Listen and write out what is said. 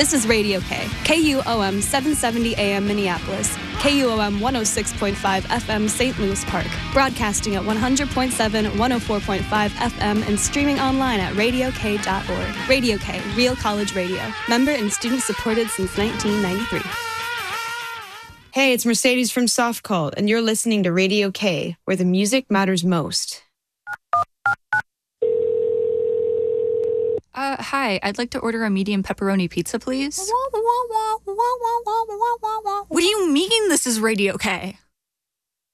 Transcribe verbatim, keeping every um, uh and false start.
This is Radio K, K U O M seven seventy A M Minneapolis, K U O M one oh six point five F M Saint Louis Park, broadcasting at one hundred point seven, one oh four point five F M, and streaming online at radio k dot org. Radio K, Real College Radio, member and student supported since nineteen ninety-three. Hey, it's Mercedes from Soft Cult, and you're listening to Radio K, where the music matters most. Uh, hi, I'd like to order a medium pepperoni pizza, please. What do you mean this is Radio K?